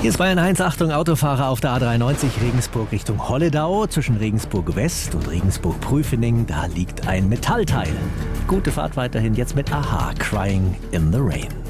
Hier ist Bayern 1, Achtung, Autofahrer auf der A93 Regensburg Richtung Holledau. Zwischen Regensburg West und Regensburg Prüfening, da liegt ein Metallteil. Gute Fahrt weiterhin, jetzt mit Aha, Crying in the Rain.